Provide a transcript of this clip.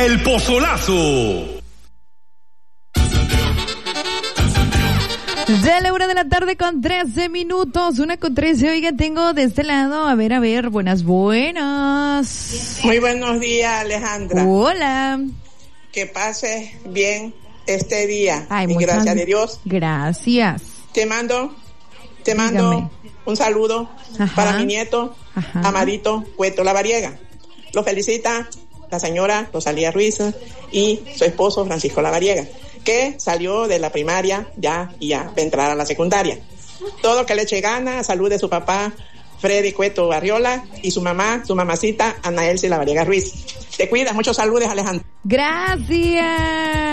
El Pozolazo. Ya la 1:13 con 13 minutos, 1:13. Oiga, tengo de este lado, a ver, buenas. Muy buenos días, Alejandra. Hola. Que pases bien este día. Ay, y gracias de Dios. Gracias. Te mando Dígame. un saludo para mi nieto, Amadito Cueto Lavariega. Lo felicita la señora Rosalía Ruiz y su esposo Francisco Lavariega, que salió de la primaria ya va a entrar a la secundaria. Todo que le eche gana, salud de su papá Freddy Cueto Barriola y su mamacita Ana Elsie Lavariega Ruiz. Te cuidas, muchos saludos, Alejandro. Gracias.